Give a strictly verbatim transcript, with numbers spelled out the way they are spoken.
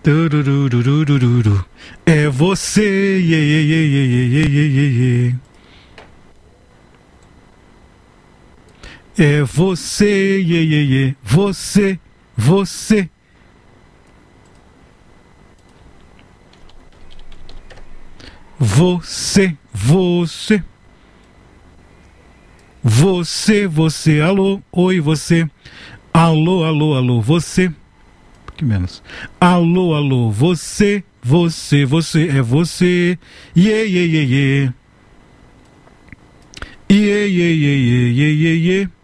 Tururururururu. É você, iê, iê, iê, iê, iê, iê, iê, iê. É você, iê, iê, iê. Você, você. Você, você. Você, você, alô, oi, você. Alô, alô, alô, você. Um pouquinho menos. Alô, alô, você, você, você, é você. Iê, iê, iê, iê. Iê, iê, iê, iê, iê, iê, iê.